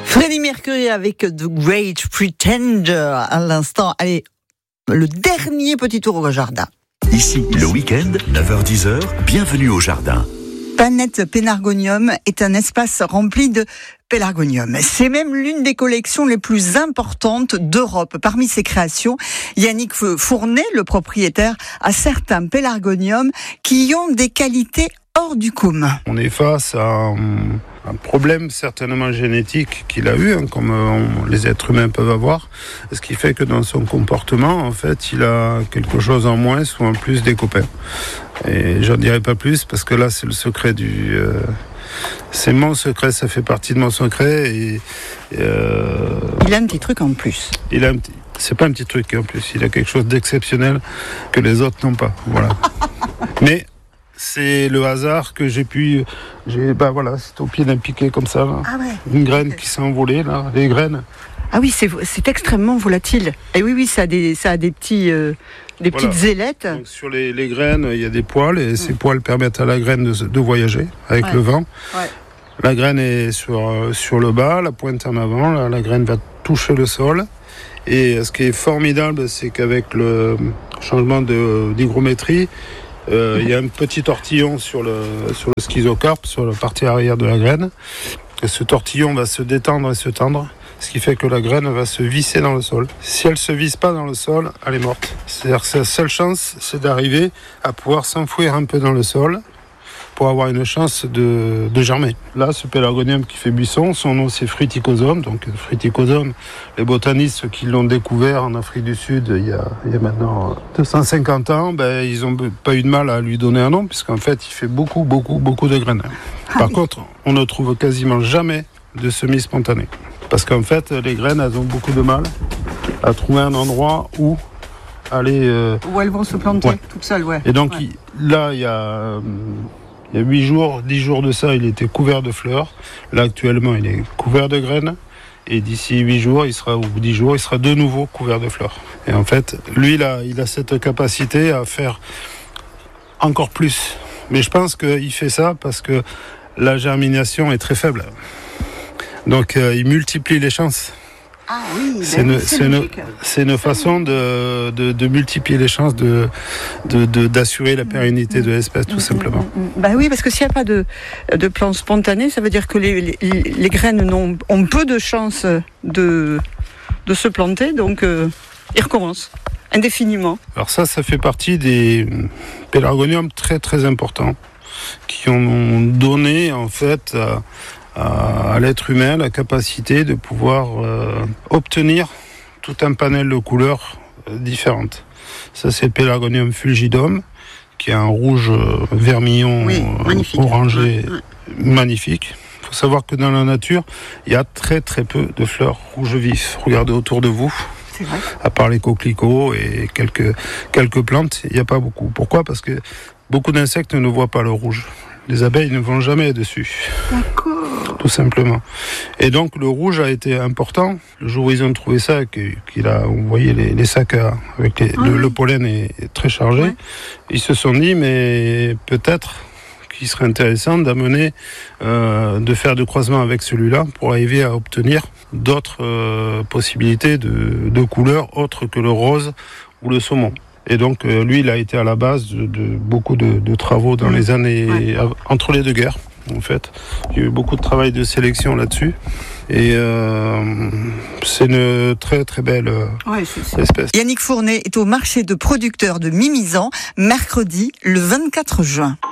Freddie Mercury avec The Great Pretender à l'instant. Allez, le dernier petit tour au jardin. Ici, le week-end, 9h-10h, bienvenue au jardin. Planète Pélargonium est un espace rempli de pélargonium. C'est même l'une des collections les plus importantes d'Europe. Parmi ses créations, Yannick Fournet, le propriétaire, a certains pélargoniums qui ont des qualités hors du commun. On est face à un problème certainement génétique qu'il a eu, comme les êtres humains peuvent avoir, ce qui fait que dans son comportement, en fait, il a quelque chose en moins ou en plus des copains. Et j'en dirai pas plus parce que là, c'est le secret c'est mon secret, ça fait partie de mon secret. Il a un petit truc en plus. C'est pas un petit truc en plus, il a quelque chose d'exceptionnel que les autres n'ont pas. Voilà. Mais c'est le hasard que c'est au pied d'un piquet comme ça, là. Ah ouais. Une graine qui s'est envolée, là, les graines. Ah oui, c'est extrêmement volatile. Et oui, ça a des petits, petites ailettes. Donc, sur les graines, il y a des poils, et ces poils permettent à la graine de voyager avec le vent. Ouais. La graine est sur le bas, la pointe en avant, là, la graine va toucher le sol. Et ce qui est formidable, c'est qu'avec le changement d'hygrométrie, il y a un petit tortillon sur le schizocarpe, sur la partie arrière de la graine. Et ce tortillon va se détendre et se tendre, ce qui fait que la graine va se visser dans le sol. Si elle ne se visse pas dans le sol, elle est morte. C'est-à-dire que sa seule chance, c'est d'arriver à pouvoir s'enfouir un peu dans le sol pour avoir une chance de germer. Là, ce pélargonium qui fait buisson, son nom c'est Fruticosum. Donc Fruticosum, les botanistes qui l'ont découvert en Afrique du Sud il y a maintenant 250 ans, ils n'ont pas eu de mal à lui donner un nom, puisqu'en fait, il fait beaucoup de graines. Par contre, on ne trouve quasiment jamais de semis spontanés. Parce qu'en fait, les graines, elles ont beaucoup de mal à trouver un endroit où aller... Où elles vont se planter toutes seules, ouais. Et donc, là, il y a 10 jours de ça, il était couvert de fleurs. Là, actuellement, il est couvert de graines. Et d'ici 8 jours, ou 10 jours, il sera de nouveau couvert de fleurs. Et en fait, lui, il a cette capacité à faire encore plus. Mais je pense qu'il fait ça parce que la germination est très faible. Donc, il multiplie les chances. Ah oui, c'est une façon de multiplier les chances d'assurer la pérennité de l'espèce, tout simplement. Oui, parce que s'il n'y a pas de plantes spontanées, ça veut dire que les graines ont peu de chances de se planter, donc ils recommencent indéfiniment. Alors ça fait partie des pélargoniums très très importants qui ont donné en fait à l'être humain la capacité de pouvoir obtenir tout un panel de couleurs différentes. Ça, c'est le Pélargonium fulgidum, qui a un rouge vermillon orangé magnifique. Il faut savoir que dans la nature, il y a très très peu de fleurs rouges vifs. Regardez autour de vous. C'est vrai. À part les coquelicots et quelques plantes, il n'y a pas beaucoup. Pourquoi ? Parce que beaucoup d'insectes ne voient pas le rouge. Les abeilles ne vont jamais dessus. D'accord. Tout simplement. Et donc le rouge a été important. Le jour où ils ont trouvé ça, vous voyez les sacs avec le pollen est très chargé. Ouais. Ils se sont dit, mais peut-être qu'il serait intéressant d'amener, de faire de croisement avec celui-là pour arriver à obtenir d'autres possibilités de couleurs autres que le rose ou le saumon. Et donc, lui, il a été à la base de beaucoup de travaux dans les années entre les deux guerres, en fait. Il y a eu beaucoup de travail de sélection là-dessus. Et c'est une très, très belle espèce. Yannick Fournet est au marché de producteurs de Mimizan, mercredi, le 24 juin.